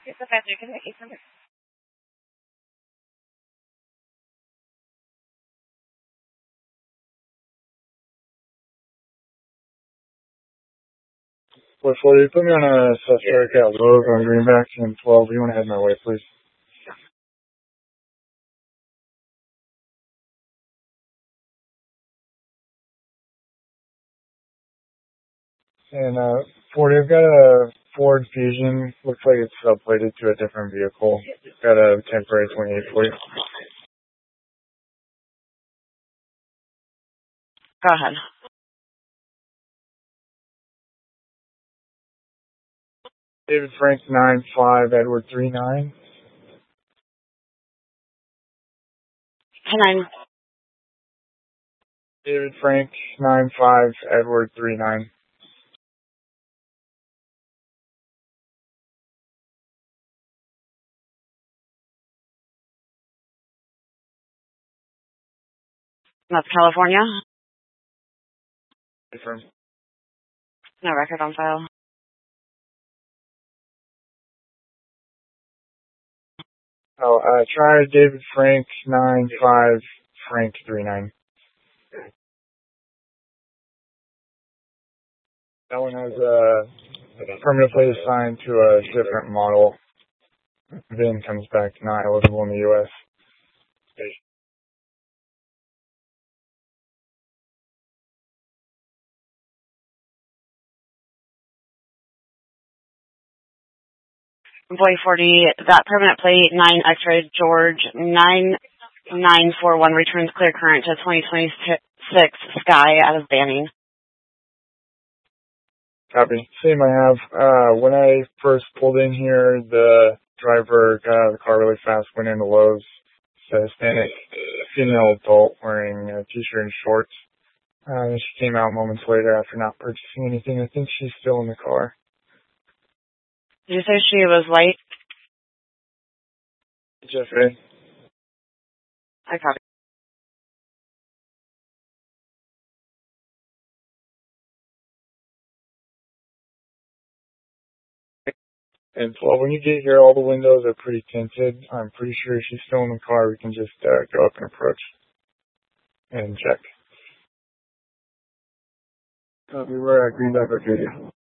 It's a factory. Can I get some? 440, put me on a suspect at Lowe's on Greenback and 12. You want to head my way, please? And, Ford, I've got a Ford Fusion. Looks like it's subplated to a different vehicle. Got a temporary 28 for you. Go ahead. David Frank 95, Edward 39. 10-9. David Frank 95, Edward 39. That's California. Confirm. No record on file. Oh, try David Frank 95, Frank 39. That one has a permanent plate assigned to a different model. VIN comes back not eligible in the U.S. 40, that permanent plate, 9 X-ray George, 9941 returns clear current to 2026 Sky out of Banning. Copy. Same I have. When I first pulled in here, the driver got out of the car really fast, went into Lowe's. It's a Hispanic female adult wearing a t-shirt and shorts. She came out moments later after not purchasing anything. I think she's still in the car. Did you say she was white? Jeffrey. I copy. And well, when you get here, all the windows are pretty tinted. I'm pretty sure she's still in the car. We can just go up and approach and check. We're at Greenback Arcadia.